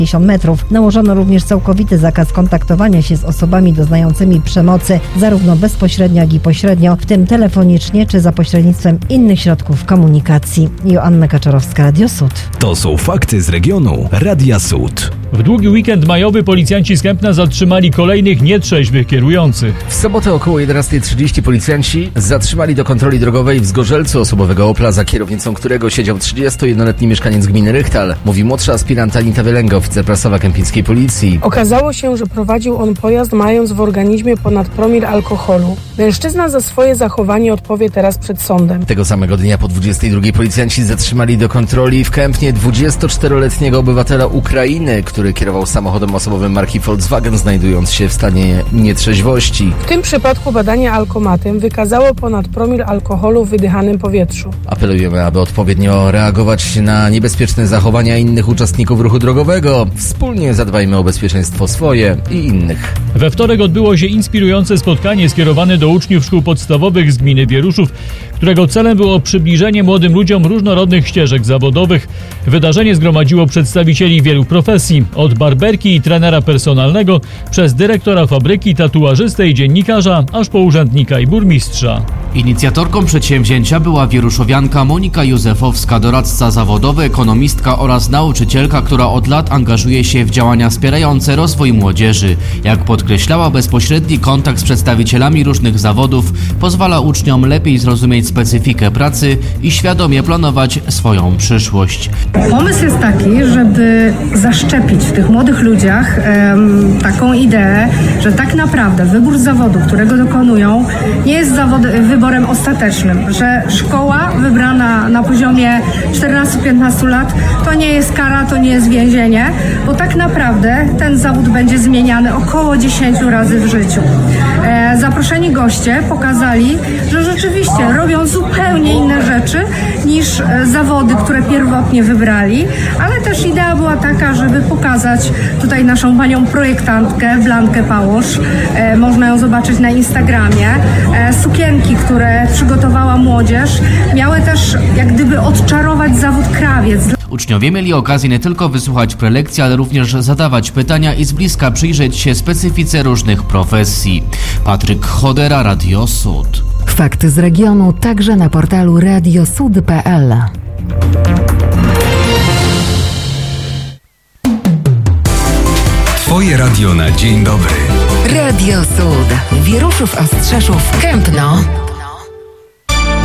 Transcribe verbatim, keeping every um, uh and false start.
pięćdziesiąt metrów. Nałożono również całkowity zakaz kontaktowania się z osobami doznającymi przemocy, zarówno bezpośrednio, jak i pośrednio, w tym telefonicznie czy za pośrednictwem innych środków komunikacji. Joanna Kaczorowska, Radio Sud. To są fakty z regionu Radia Sud. W długi weekend majowy policjanci z Kępna zatrzymali kolejnych nietrzeźwych kierujących. W sobotę około jedenasta trzydzieści policjanci zatrzymali do kontroli drogowej w Zgorzelcu osobowego Opla, za kierownicą którego siedział trzydziestojednoletni mieszkaniec gminy Rychtal, mówi młodsza aspirant Anita Wielenga, oficer prasowa kępińskiej policji. Okazało się, że prowadził on pojazd mając w organizmie ponad promil alkoholu. Mężczyzna za swoje zachowanie odpowie teraz przed sądem. Tego samego dnia po dwudziestej drugiej policjanci zatrzymali do kontroli w Kępnie dwudziestoczteroletniego obywatela Ukrainy, który kierował samochodem osobowym marki Volkswagen, znajdując się w stanie nietrzeźwości. W tym przypadku badanie alkomatem wykazało ponad promil alkoholu w wydychanym powietrzu. Apelujemy, aby odpowiednio reagować na niebezpieczne zachowania innych uczestników ruchu drogowego. Wspólnie zadbajmy o bezpieczeństwo swoje i innych. We wtorek odbyło się inspirujące spotkanie skierowane do uczniów szkół podstawowych z gminy Wieruszów, którego celem było przybliżenie młodym ludziom różnorodnych ścieżek zawodowych. Wydarzenie zgromadziło przedstawicieli wielu profesji, od barberki i trenera personalnego, przez dyrektora fabryki, tatuażystę i dziennikarza, aż po urzędnika i burmistrza. Inicjatorką przedsięwzięcia była wieruszowianka Monika Józefowska, doradca zawodowy, ekonomistka oraz nauczycielka, która od lat angażuje się w działania wspierające rozwój młodzieży. Jak podkreślała, bezpośredni kontakt z przedstawicielami różnych zawodów pozwala uczniom lepiej zrozumieć specyfikę pracy i świadomie planować swoją przyszłość. Pomysł jest taki, żeby zaszczepić w tych młodych ludziach em, taką ideę, że tak naprawdę wybór zawodu, którego dokonują, nie jest zawod, wyborem ostatecznym, że szkoła wybrana na poziomie czternastu piętnastu lat to nie jest kara, to nie jest więzienie, bo tak naprawdę ten zawód będzie zmieniany około dziesięciu razy w życiu. E, zaproszeni goście pokazali, że rzeczywiście robią zupełnie inne rzeczy niż e, zawody, które pierwotnie wybrali, ale też idea była taka, żeby pokazać tutaj naszą panią projektantkę Blankę Pałosz. E, można ją zobaczyć na Instagramie. E, sukienki, które przygotowała młodzież, miały też jak gdyby odczarować zawód krawiec. Uczniowie mieli okazję nie tylko wysłuchać prelekcji, ale również zadawać pytania i z bliska przyjrzeć się specyfice różnych profesji. Patryk Chodera, Radio Sud. Fakty z regionu także na portalu radiosud kropka pe el. Twoje radio na dzień dobry. Radio Sud. Wieruszów, Ostrzeszów, Kępno.